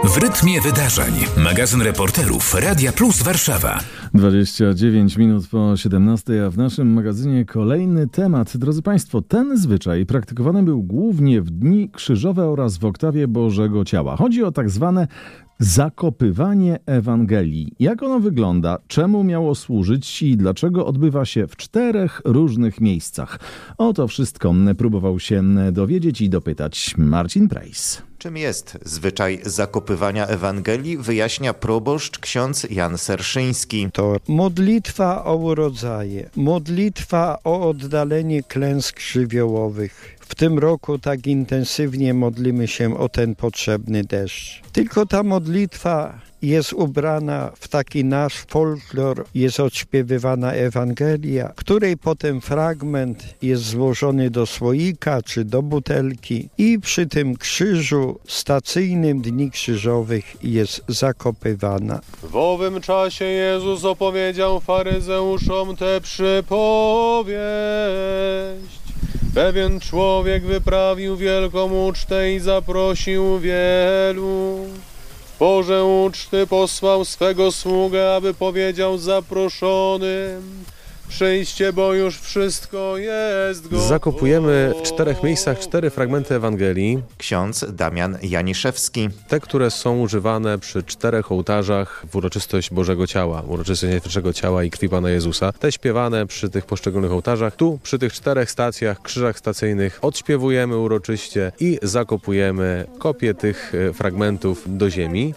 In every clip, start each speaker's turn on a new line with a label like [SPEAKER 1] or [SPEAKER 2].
[SPEAKER 1] W rytmie wydarzeń. Magazyn reporterów Radia Plus Warszawa.
[SPEAKER 2] 29 minut po 17, a w naszym magazynie kolejny temat. Drodzy Państwo, ten zwyczaj praktykowany był głównie w dni krzyżowe oraz w oktawie Bożego Ciała. Chodzi o tak zwane zakopywanie Ewangelii. Jak ono wygląda, czemu miało służyć i dlaczego odbywa się w 4 różnych miejscach? O to wszystko próbował się dowiedzieć i dopytać Marcin Prejs.
[SPEAKER 3] Czym jest zwyczaj zakopywania Ewangelii, wyjaśnia proboszcz ksiądz Jan Serszyński.
[SPEAKER 4] To modlitwa o urodzaje, modlitwa o oddalenie klęsk żywiołowych. W tym roku tak intensywnie modlimy się o ten potrzebny deszcz. Tylko ta modlitwa jest ubrana w taki nasz folklor, jest odśpiewywana Ewangelia, której potem fragment jest złożony do słoika czy do butelki i przy tym krzyżu stacyjnym Dni Krzyżowych jest zakopywana.
[SPEAKER 5] W owym czasie Jezus opowiedział faryzeuszom tę przypowieść. Pewien człowiek wyprawił wielką ucztę i zaprosił wielu. W porze uczty posłał swego sługę, aby powiedział zaproszonym: przyjście, bo już wszystko jest gotowe.
[SPEAKER 6] Zakopujemy w 4 miejscach 4 fragmenty Ewangelii.
[SPEAKER 3] Ksiądz Damian Janiszewski.
[SPEAKER 6] Te, które są używane przy 4 ołtarzach w uroczystość Bożego Ciała, uroczystość Najświętszego Ciała i Krwi Pana Jezusa. Te śpiewane przy tych poszczególnych ołtarzach. Tu przy tych 4 stacjach, krzyżach stacyjnych odśpiewujemy uroczyście i zakopujemy kopię tych fragmentów do ziemi.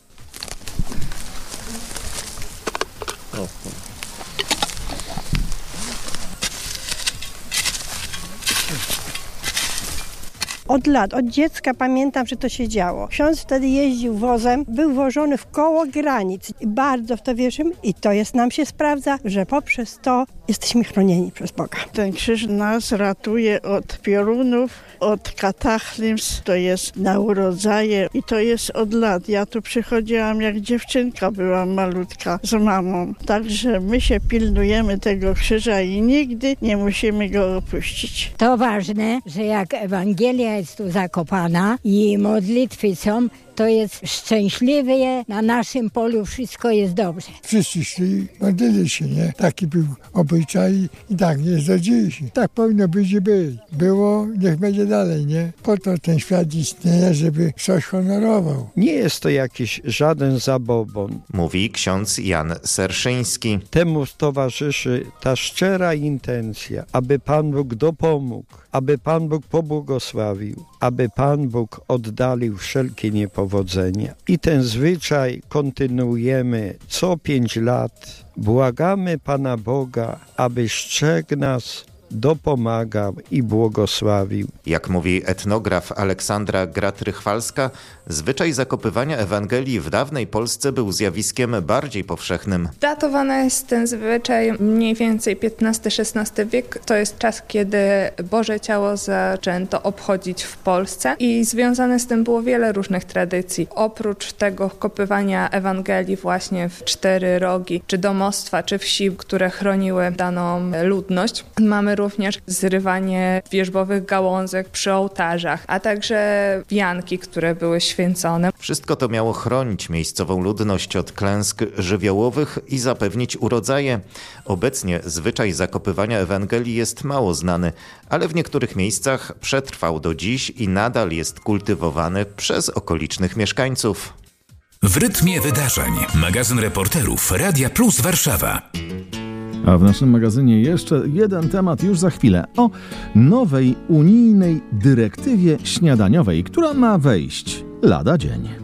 [SPEAKER 7] Od lat, od dziecka pamiętam, że to się działo. Ksiądz wtedy jeździł wozem, był wożony w koło granic. Bardzo w to wierzymy i to nam się sprawdza, że poprzez to jesteśmy chronieni przez Boga.
[SPEAKER 8] Ten krzyż nas ratuje od piorunów, od kataklizm, to jest na urodzaje i to jest od lat. Ja tu przychodziłam jak dziewczynka, byłam malutka z mamą. Także my się pilnujemy tego krzyża i nigdy nie musimy go opuścić.
[SPEAKER 9] To ważne, że jak Ewangelia jest tu zakopana i modlitwy są, to jest szczęśliwie, na naszym polu wszystko jest dobrze.
[SPEAKER 10] Wszyscy szli, modlili się, nie? Taki był obyczaj i tak jest do dziś. Tak powinno być i być. Było, niech będzie dalej, nie? Po to ten świat istnieje, żeby coś honorował.
[SPEAKER 4] Nie jest to jakiś żaden zabobon.
[SPEAKER 3] Mówi ksiądz Jan Serszyński.
[SPEAKER 4] Temu towarzyszy ta szczera intencja, aby Pan Bóg dopomógł, aby Pan Bóg pobłogosławił, aby Pan Bóg oddalił wszelkie niepowodzenia. I ten zwyczaj kontynuujemy co 5 lat. Błagamy Pana Boga, aby strzegł nas, dopomagał i błogosławił.
[SPEAKER 3] Jak mówi etnograf Aleksandra Gratrychwalska, zwyczaj zakopywania Ewangelii w dawnej Polsce był zjawiskiem bardziej powszechnym.
[SPEAKER 11] Datowany jest ten zwyczaj mniej więcej XV-XVI wiek. To jest czas, kiedy Boże Ciało zaczęto obchodzić w Polsce i związane z tym było wiele różnych tradycji. Oprócz tego kopywania Ewangelii właśnie w 4 rogi, czy domostwa, czy wsi, które chroniły daną ludność, mamy również zrywanie wierzbowych gałązek przy ołtarzach, a także wianki, które były święcone.
[SPEAKER 3] Wszystko to miało chronić miejscową ludność od klęsk żywiołowych i zapewnić urodzaje. Obecnie zwyczaj zakopywania Ewangelii jest mało znany, ale w niektórych miejscach przetrwał do dziś i nadal jest kultywowany przez okolicznych mieszkańców.
[SPEAKER 1] W rytmie wydarzeń. Magazyn reporterów Radia Plus Warszawa.
[SPEAKER 2] A w naszym magazynie jeszcze jeden temat już za chwilę o nowej unijnej dyrektywie śniadaniowej, która ma wejść lada dzień.